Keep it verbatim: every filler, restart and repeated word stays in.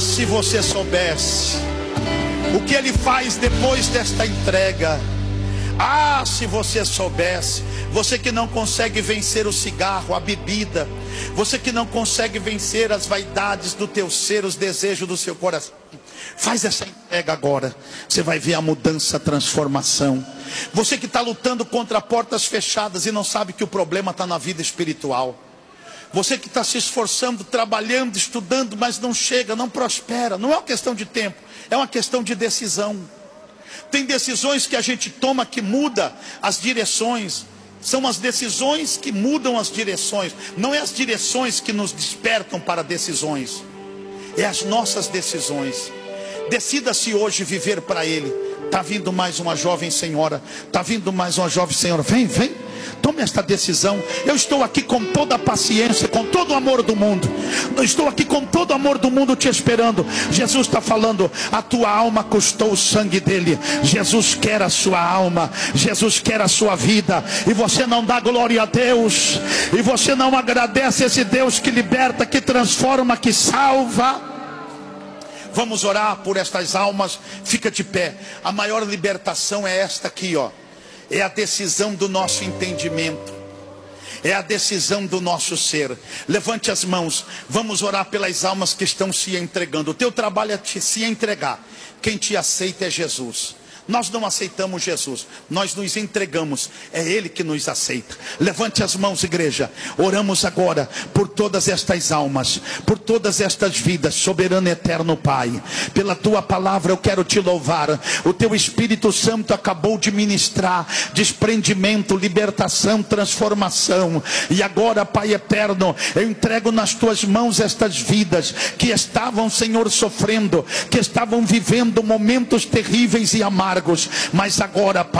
se você soubesse o que Ele faz depois desta entrega. Ah, se você soubesse. Você que não consegue vencer o cigarro, a bebida, você que não consegue vencer as vaidades do teu ser, os desejos do seu coração, faz essa entrega agora. Você vai ver a mudança, a transformação. Você que está lutando contra portas fechadas e não sabe que o problema está na vida espiritual. Você que está se esforçando, trabalhando, estudando, mas não chega, não prospera. Não é uma questão de tempo, é uma questão de decisão. Tem decisões que a gente toma que muda as direções. São as decisões que mudam as direções. Não é as direções que nos despertam para decisões, é as nossas decisões. Decida-se hoje viver para Ele. Está vindo mais uma jovem senhora. Está vindo mais uma jovem senhora. Vem, vem. Tome esta decisão. Eu estou aqui com toda a paciência, com todo o amor do mundo. Eu estou aqui com todo o amor do mundo te esperando. Jesus está falando, a tua alma custou o sangue dele. Jesus quer a sua alma, Jesus quer a sua vida. E você não dá glória a Deus, e você não agradece esse Deus que liberta, que transforma, que salva. Vamos orar por estas almas. Fica de pé. A maior libertação é esta aqui, ó. É a decisão do nosso entendimento, é a decisão do nosso ser. Levante as mãos. Vamos orar pelas almas que estão se entregando. O teu trabalho é te, se entregar. Quem te aceita é Jesus. Nós não aceitamos Jesus, nós nos entregamos, é Ele que nos aceita. Levante as mãos, igreja. Oramos agora por todas estas almas, por todas estas vidas. Soberano eterno Pai, pela tua palavra eu quero te louvar. O teu Espírito Santo acabou de ministrar desprendimento, libertação, transformação. E agora, Pai eterno, eu entrego nas tuas mãos estas vidas que estavam, Senhor, sofrendo, que estavam vivendo momentos terríveis e amargos. Mas agora, Pai,